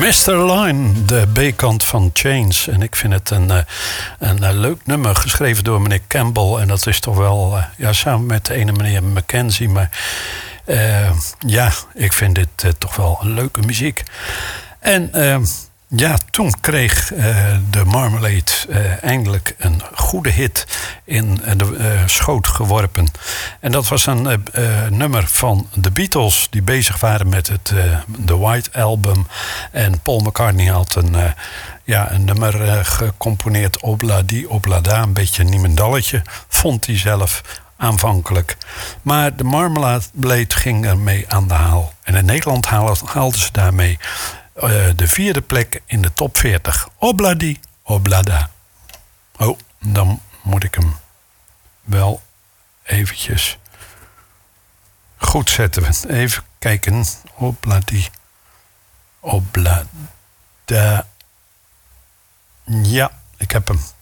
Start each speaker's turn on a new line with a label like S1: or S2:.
S1: Mr. Line, de B-kant van Chains. En ik vind het een leuk nummer, geschreven door meneer Campbell. En dat is toch wel, samen met de ene meneer Mackenzie. Maar ik vind dit toch wel een leuke muziek. En toen kreeg de Marmalade eindelijk een goede hit in de schoot geworpen. En dat was een nummer van de Beatles die bezig waren met de White Album. En Paul McCartney had een nummer gecomponeerd, Obladi Oblada, een beetje een niemendalletje, vond hij zelf aanvankelijk. Maar de Marmalade ging ermee aan de haal. En in Nederland haalden ze daarmee de 4e plek in de top 40. Obladi Oblada. Oh, dan moet ik hem wel eventjes goed zetten. Even kijken. Obladi Oblada. Ja, ik heb hem.